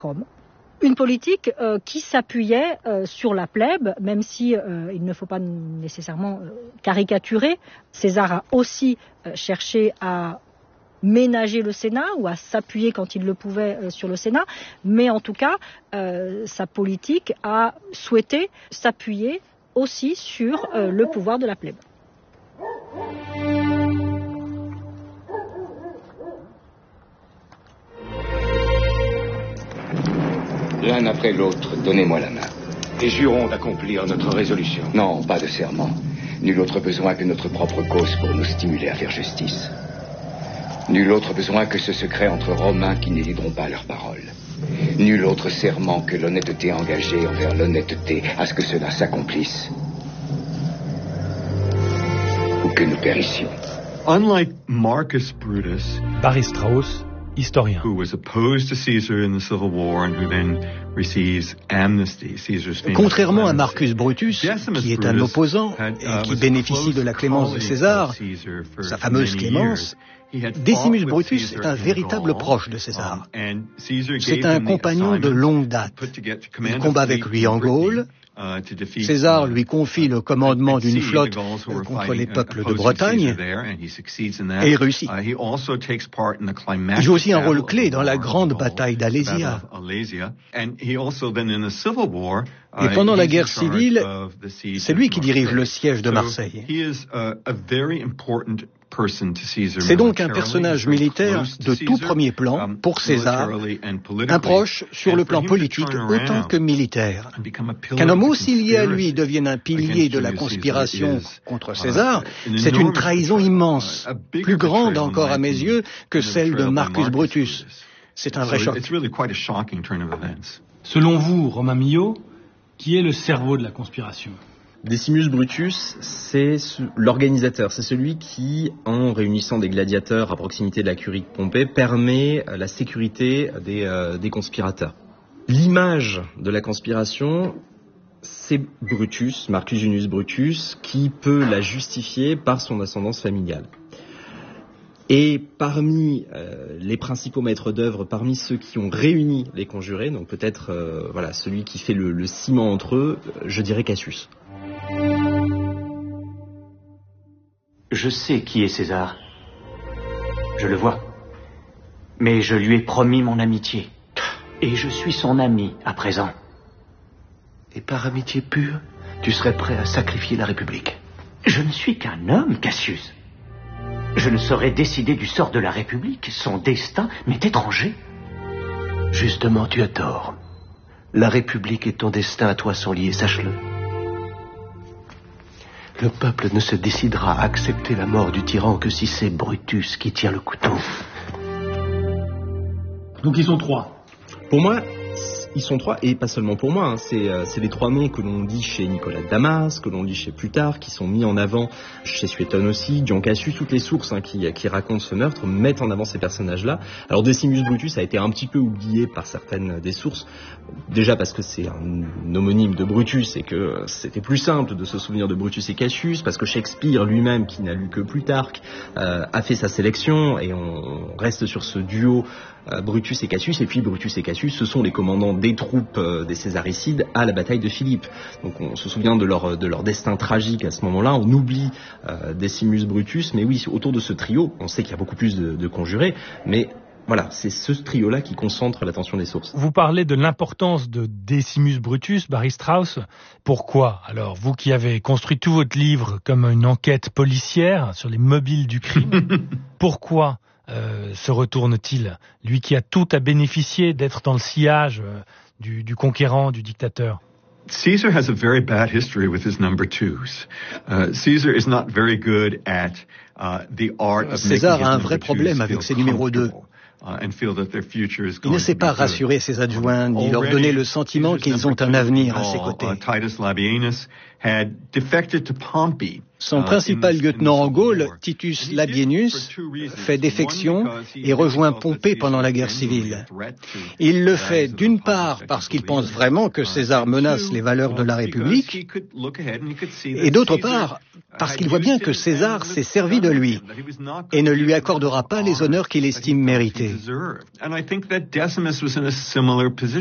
Rome. Une politique qui s'appuyait sur la plèbe, même si il ne faut pas nécessairement caricaturer. César a aussi cherché à ménager le Sénat ou à s'appuyer quand il le pouvait sur le Sénat, mais en tout cas, sa politique a souhaité s'appuyer aussi sur le pouvoir de la plèbe. L'un après l'autre, donnez-moi la main. Et jurons d'accomplir notre résolution. Non, pas de serment. Nul autre besoin que notre propre cause pour nous stimuler à faire justice. Nul autre besoin que ce secret entre Romains qui n'éluderont pas leurs paroles. Nul autre serment que l'honnêteté engagée envers l'honnêteté à ce que cela s'accomplisse. Ou que nous périssions. Unlike Marcus Brutus, Barry Strauss, historien. who was opposed to Caesar in the Civil War and who then receives amnesty, Caesar's famous Contrairement à amnesty. Marcus Brutus, Decimus qui est un Brutus opposant had, et qui was bénéficie de la clémence de close César, colleague of Caesar for sa fameuse many clémence, years. He had Décimus fought with Brutus Caesar est un in véritable Gaul, proche de César. and Caesar C'est gave un him the compagnon de assignment longue date. to put to get to Il command a combat avec fleet lui en in Brittany, Gaule. to defeat César lui confie le commandement d'une the flotte Gauls who were contre les fighting, peuples de opposing Bretagne Caesar there, and he succeeds in that. et il réussit. He also takes part in the Il climactic joue aussi un rôle battle clé of dans la the grande Gaul, bataille the d'Alésia. Battle of Alesia. And he also then in the Civil War, Et pendant la he's in guerre charge civile, of the siege c'est of lui qui dirige Marseille. le siège de So Marseille. he is a very important person to Caesar C'est donc un militarily. personnage He's very militaire close to de tout Caesar, premier plan pour César, militarily and politically. un proche sur And le for plan him to politique turn autant around que militaire. and become a pillar Qu'un homme of the aussi lié à lui conspiracy devienne un pilier against de la Julius Caesar conspiration is, contre César, an c'est une enormous trahison betrayal, immense, a bigger plus grande betrayal, in encore my à mes opinion, yeux que than the celle de betrayal by Marcus Brutus. Brutus. C'est un vrai So choc. it's really quite a shocking turn of events. Selon vous, Romain Millot, qui est le cerveau de la conspiration ? Decimus Brutus, c'est l'organisateur, c'est celui qui, en réunissant des gladiateurs à proximité de la curie de Pompée, permet la sécurité des conspirateurs. L'image de la conspiration, c'est Brutus, Marcus Junius Brutus, qui peut la justifier par son ascendance familiale. Et parmi les principaux maîtres d'œuvre, parmi ceux qui ont réuni les conjurés, donc peut-être celui qui fait le ciment entre eux, je dirais Cassius. Je sais qui est César. Je le vois. Mais je lui ai promis mon amitié. Et je suis son ami à présent. Et par amitié pure, tu serais prêt à sacrifier la République. Je ne suis qu'un homme, Cassius. Je ne saurais décider du sort de la République. Son destin m'est étranger. Justement, tu as tort. La République et ton destin à toi sont liés, sache-le. Le peuple ne se décidera à accepter la mort du tyran que si c'est Brutus qui tient le couteau. Donc ils sont trois. Pour moi, ils sont trois, et pas seulement pour moi, hein, c'est les trois noms que l'on dit chez Nicolas de Damas, que l'on dit chez Plutarque, qui sont mis en avant chez Suétone aussi, Dion Cassius, toutes les sources qui racontent ce meurtre mettent en avant ces personnages-là. Alors Decimus Brutus a été un petit peu oublié par certaines des sources, déjà parce que c'est un homonyme de Brutus et que c'était plus simple de se souvenir de Brutus et Cassius, parce que Shakespeare lui-même, qui n'a lu que Plutarque, a fait sa sélection, et on reste sur ce duo Brutus et Cassius, et puis Brutus et Cassius, ce sont les commandants des troupes des Césaricides à la bataille de Philippe. Donc on se souvient de leur destin tragique à ce moment-là, on oublie Decimus Brutus, mais oui, autour de ce trio, on sait qu'il y a beaucoup plus de conjurés, mais voilà, c'est ce trio-là qui concentre l'attention des sources. Vous parlez de l'importance de Decimus Brutus, Barry Strauss. Pourquoi ? Alors, vous qui avez construit tout votre livre comme une enquête policière sur les mobiles du crime, pourquoi se retourne-t-il, lui qui a tout à bénéficier d'être dans le sillage du conquérant, du dictateur? Caesar has a very bad history with his number twos. Caesar is not very good at the art of César making a un his vrai number problème twos avec feel ses numéros 2. comfortable, and feel that their future is Il going ne sait to be pas good. rassurer ses adjoints, ni leur donner le sentiment qu'ils ont un avenir à ses côtés. Titus Labienus Son principal lieutenant en Gaule, Titus Labienus, fait défection et rejoint Pompée pendant la guerre civile. Il le fait d'une part parce qu'il pense vraiment que César menace les valeurs de la République, et d'autre part parce qu'il voit bien que César s'est servi de lui et ne lui accordera pas les honneurs qu'il estime mérités.